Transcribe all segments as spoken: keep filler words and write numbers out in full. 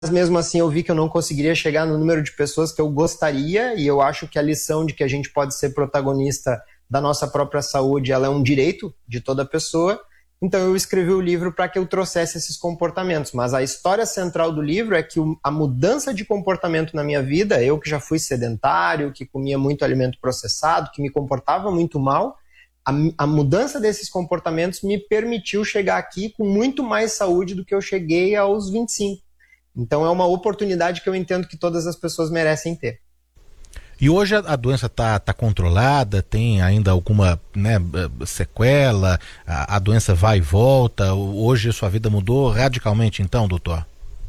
mesmo assim eu vi que eu não conseguiria chegar no número de pessoas que eu gostaria, e eu acho que a lição de que a gente pode ser protagonista da nossa própria saúde, ela é um direito de toda pessoa. Então eu escrevi o livro para que eu trouxesse esses comportamentos, mas a história central do livro é que a mudança de comportamento na minha vida, eu que já fui sedentário, que comia muito alimento processado, que me comportava muito mal, a, a mudança desses comportamentos me permitiu chegar aqui com muito mais saúde do que eu cheguei aos vinte e cinco. Então é uma oportunidade que eu entendo que todas as pessoas merecem ter. E hoje a doença está tá controlada? Tem ainda alguma, né, sequela? A, a doença vai e volta? Hoje a sua vida mudou radicalmente então, doutor?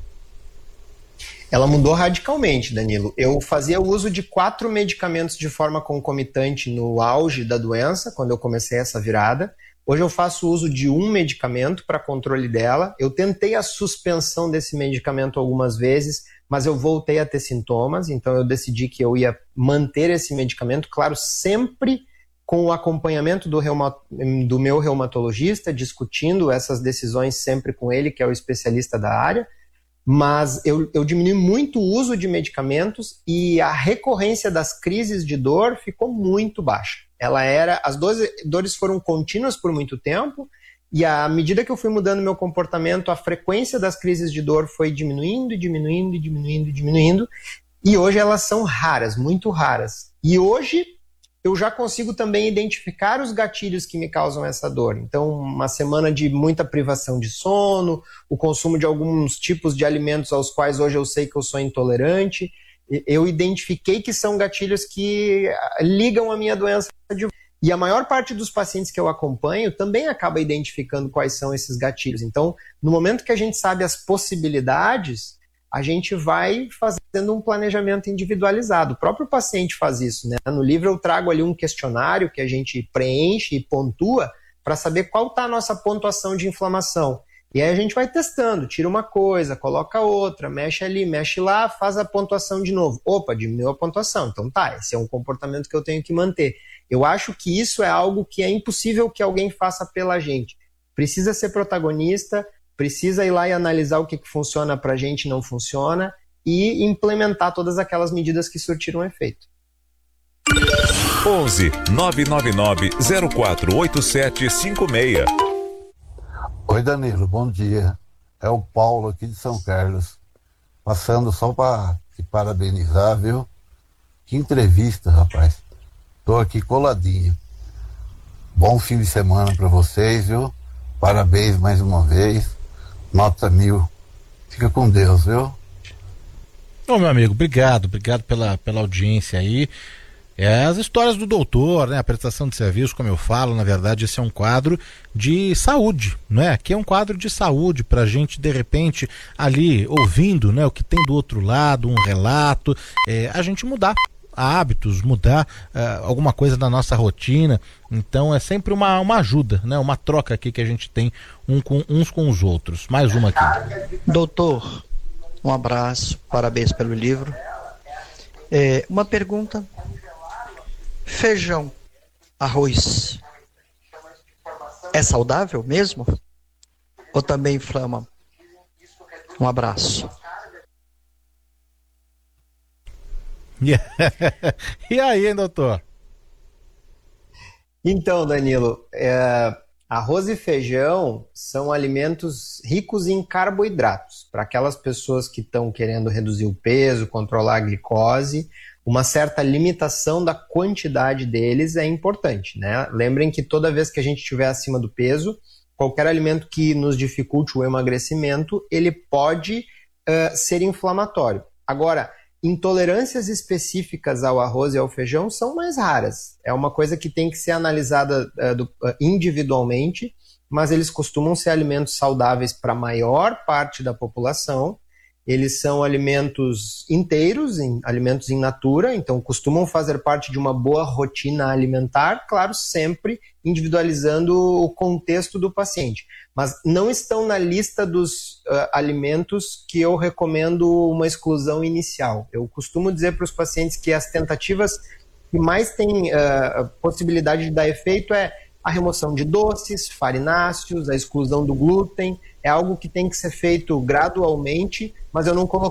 Ela mudou radicalmente, Danilo. Eu fazia uso de quatro medicamentos de forma concomitante no auge da doença, quando eu comecei essa virada. Hoje eu faço uso de um medicamento para controle dela. Eu tentei a suspensão desse medicamento algumas vezes, mas eu voltei a ter sintomas, então eu decidi que eu ia manter esse medicamento, claro, sempre com o acompanhamento do, reuma, do meu reumatologista, discutindo essas decisões sempre com ele, que é o especialista da área, mas eu, eu diminui muito o uso de medicamentos e a recorrência das crises de dor ficou muito baixa. Ela era, as dores foram contínuas por muito tempo, e à medida que eu fui mudando meu comportamento, a frequência das crises de dor foi diminuindo, diminuindo, diminuindo, diminuindo, e hoje elas são raras, muito raras. E hoje eu já consigo também identificar os gatilhos que me causam essa dor. Então, uma semana de muita privação de sono, o consumo de alguns tipos de alimentos aos quais hoje eu sei que eu sou intolerante, eu identifiquei que são gatilhos que ligam a minha doença de... E a maior parte dos pacientes que eu acompanho também acaba identificando quais são esses gatilhos. Então, no momento que a gente sabe as possibilidades, a gente vai fazendo um planejamento individualizado. O próprio paciente faz isso, né? No livro eu trago ali um questionário que a gente preenche e pontua para saber qual está a nossa pontuação de inflamação. E aí a gente vai testando, tira uma coisa, coloca outra, mexe ali, mexe lá, faz a pontuação de novo. Opa, diminuiu a pontuação. Então tá, esse é um comportamento que eu tenho que manter. Eu acho que isso é algo que é impossível que alguém faça pela gente. Precisa ser protagonista, precisa ir lá e analisar o que, que funciona pra gente e não funciona e implementar todas aquelas medidas que surtiram efeito. onze, nove nove nove, zero quatro oito sete cinco seis. Oi Danilo, bom dia. É o Paulo aqui de São Carlos. Passando só para te parabenizar, viu? Que entrevista, rapaz. Tô aqui coladinho. Bom fim de semana para vocês, viu? Parabéns mais uma vez. Nota mil. Fica com Deus, viu? Ô meu amigo, obrigado, obrigado pela, pela audiência aí. É, as histórias do doutor, né, a prestação de serviço, como eu falo, na verdade esse é um quadro de saúde, né? Aqui é um quadro de saúde pra gente, de repente, ali ouvindo, né, o que tem do outro lado, um relato, é, a gente mudar hábitos, mudar uh, alguma coisa na nossa rotina. Então é sempre uma, uma ajuda, né, uma troca aqui que a gente tem um com, uns com os outros. Mais uma aqui. Doutor, um abraço, parabéns pelo livro. É, uma pergunta: feijão, arroz, é saudável mesmo? Ou também inflama? Um abraço. E aí, hein, doutor? Então, Danilo, é, arroz e feijão são alimentos ricos em carboidratos. Para aquelas pessoas que estão querendo reduzir o peso, controlar a glicose, uma certa limitação da quantidade deles é importante, né? Lembrem que toda vez que a gente estiver acima do peso, qualquer alimento que nos dificulte o emagrecimento, ele pode uh, ser inflamatório. Agora, intolerâncias específicas ao arroz e ao feijão são mais raras. É uma coisa que tem que ser analisada uh, do, uh, individualmente, mas eles costumam ser alimentos saudáveis para a maior parte da população. Eles são alimentos inteiros, em, alimentos in natura, então costumam fazer parte de uma boa rotina alimentar, claro, sempre individualizando o contexto do paciente. Mas não estão na lista dos uh, alimentos que eu recomendo uma exclusão inicial. Eu costumo dizer para os pacientes que as tentativas que mais têm uh, possibilidade de dar efeito é a remoção de doces, farináceos, a exclusão do glúten, é algo que tem que ser feito gradualmente, mas eu não coloquei